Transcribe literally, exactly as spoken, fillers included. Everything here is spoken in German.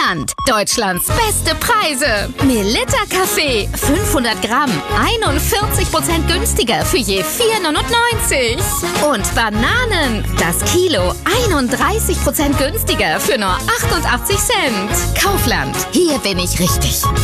Kaufland. Deutschlands beste Preise. Melitta Kaffee, fünfhundert Gramm, einundvierzig Prozent günstiger für je vier neunundneunzig. Und Bananen, das Kilo, einunddreißig Prozent günstiger für nur achtundachtzig Cent. Kaufland, hier bin ich richtig.